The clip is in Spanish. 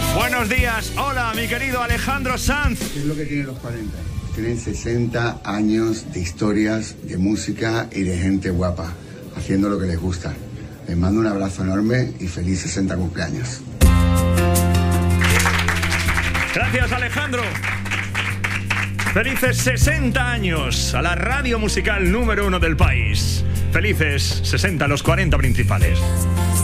Buenos días, hola mi querido Alejandro Sanz. ¿Qué es lo que tienen los 40? Tienen 60 años de historias, de música y de gente guapa, haciendo lo que les gusta. Les mando un abrazo enorme y feliz 60 cumpleaños. Gracias, Alejandro. Felices 60 años a la radio musical número 1 del país. Felices 60 los 40 principales.